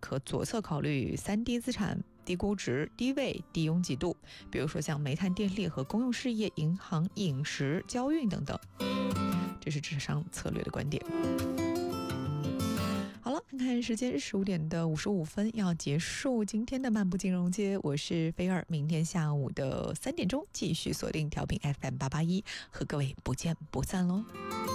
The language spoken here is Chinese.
可左侧考虑3低资产、低估值、低位、低拥挤度，比如说像煤炭、电力和公用事业、银行、饮食、交运等等。这是智商策略的观点。好了，看看时间15点的55分，要结束今天的漫步金融街。我是菲儿，明天下午的3点钟继续锁定调频 FM881，和各位不见不散喽。